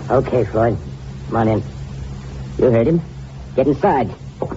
Okay, Floyd. Come on in. You heard him. Get inside.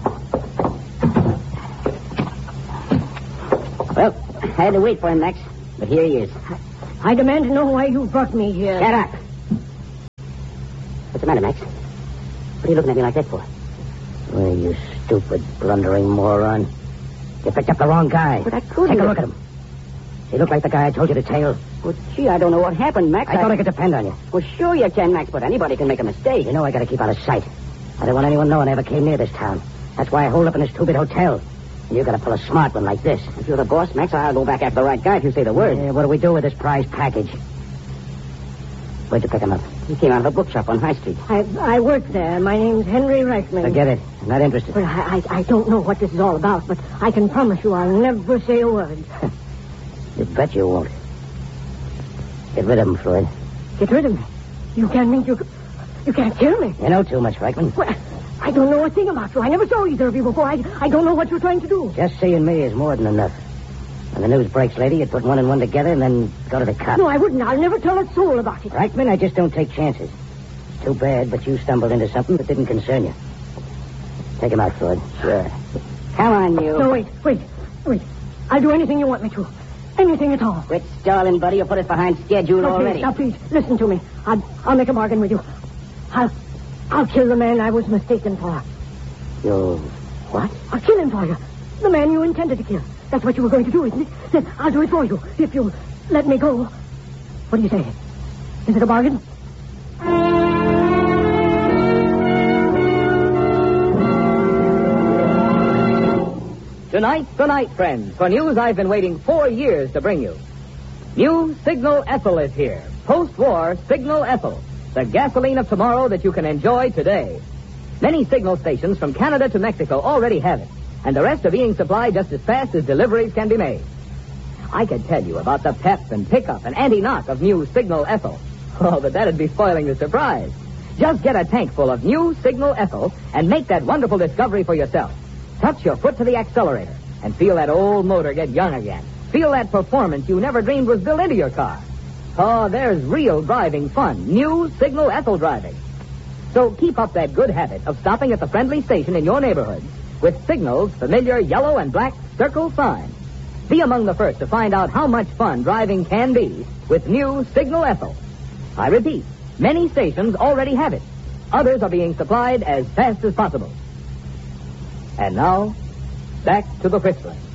Well, I had to wait for him, Max. But here he is. I demand to know why you brought me here. Shut up. What's the matter, Max? What are you looking at me like that for? Oh, you stupid, blundering moron. You picked up the wrong guy. But I couldn't. Take a look at him. Does he look like the guy I told you to tail? Well, gee, I don't know what happened, Max. I thought I could depend on you. Well, sure you can, Max, but anybody can make a mistake. You know I gotta keep out of sight. I don't want anyone knowing I ever came near this town. That's why I hold up in this two-bit hotel. And you gotta pull a smart one like this. If you're the boss, Max, I'll go back after the right guy if you say the word. Yeah, what do we do with this prize package? Where'd you pick him up? He came out of a bookshop on High Street. I work there. My name's Henry Reichman. Forget it. I'm not interested. But I don't know what this is all about, but I can promise you I'll never say a word. You bet you won't. Get rid of him, Floyd. Get rid of me? You can't mean you can't kill me. You know too much, Reichman. Well, I don't know a thing about you. I never saw either of you before. I don't know what you're trying to do. Just seeing me is more than enough. When the news breaks, lady, you'd put one and one together and then go to the cops. No, I wouldn't. I'll never tell a soul about it. Reichman, I just don't take chances. It's too bad, but you stumbled into something that didn't concern you. Take him out, Floyd. Sure. Come on, you. No, wait. I'll do anything you want me to. Anything at all. Quit stalling, buddy. You'll put us behind schedule already. Now, please, listen to me. I'll make a bargain with you. I'll kill the man I was mistaken for. You what? I'll kill him for you. The man you intended to kill. That's what you were going to do, isn't it? Then I'll do it for you. If you let me go. What do you say? Is it a bargain? Tonight, friends, for news I've been waiting 4 years to bring you. New Signal Ethyl is here. Post-war Signal Ethyl. The gasoline of tomorrow that you can enjoy today. Many signal stations from Canada to Mexico already have it, and the rest are being supplied just as fast as deliveries can be made. I could tell you about the pep and pickup and anti-knock of new Signal Ethyl. Oh, but that'd be spoiling the surprise. Just get a tank full of new Signal Ethyl and make that wonderful discovery for yourself. Touch your foot to the accelerator and feel that old motor get young again. Feel that performance you never dreamed was built into your car. Oh, there's real driving fun. New Signal Ethyl driving. So keep up that good habit of stopping at the friendly station in your neighborhood with Signal's familiar yellow and black circle sign. Be among the first to find out how much fun driving can be with new Signal Ethyl. I repeat, many stations already have it. Others are being supplied as fast as possible. And now, back to the whistling.